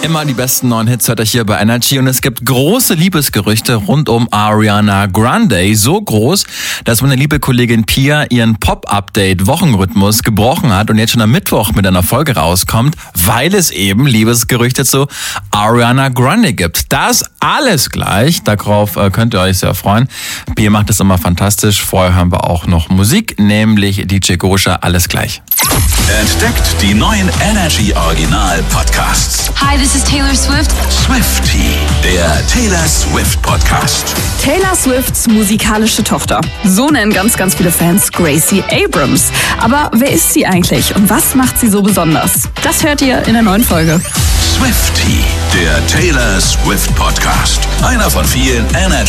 Immer die besten neuen Hits hört ihr hier bei Energy und es gibt große Liebesgerüchte rund um Ariana Grande. So groß, dass meine liebe Kollegin Pia ihren Pop-Update-Wochenrhythmus gebrochen hat und jetzt schon am Mittwoch mit einer Folge rauskommt, weil es eben Liebesgerüchte zu Ariana Grande gibt. Das alles gleich, darauf könnt ihr euch sehr freuen. Pia macht es immer fantastisch. Vorher hören wir auch noch Musik, nämlich DJ Gosha, alles gleich. Entdeckt die neuen Energy Original Podcasts. Hi, this is Taylor Swift. Swiftie, der Taylor Swift Podcast. Taylor Swifts musikalische Tochter. So nennen ganz viele Fans Gracie Abrams. Aber wer ist sie eigentlich und was macht sie so besonders? Das hört ihr in der neuen Folge. Swiftie, der Taylor Swift Podcast. Einer von vielen Energy